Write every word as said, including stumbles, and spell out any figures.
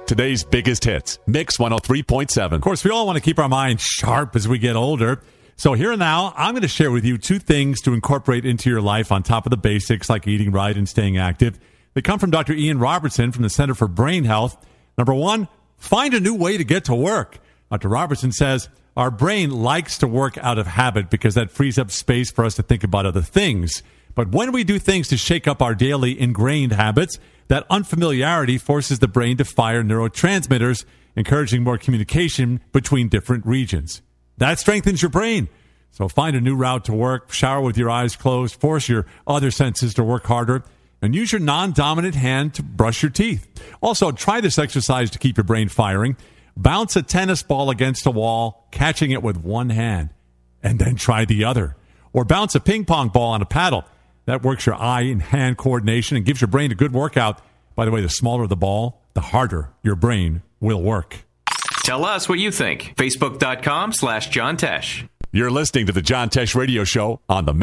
Today's biggest hits, Mix one oh three point seven. Of course, we all want to keep our minds sharp as we get older. So here and now, I'm going to share with you two things to incorporate into your life on top of the basics like eating right and staying active. They come from Doctor Ian Robertson from the Center for Brain Health. Number one, find a new way to get to work. Doctor Robertson says our brain likes to work out of habit because that frees up space for us to think about other things. But when we do things to shake up our daily ingrained habits, that unfamiliarity forces the brain to fire neurotransmitters, encouraging more communication between different regions. That strengthens your brain. So find a new route to work, shower with your eyes closed, force your other senses to work harder, and use your non-dominant hand to brush your teeth. Also, try this exercise to keep your brain firing. Bounce a tennis ball against a wall, catching it with one hand, and then try the other. Or bounce a ping pong ball on a paddle. That works your eye and hand coordination and gives your brain a good workout. By the way, the smaller the ball, the harder your brain will work. Tell us what you think. Facebook.com slash John Tesh. You're listening to the John Tesh Radio Show on the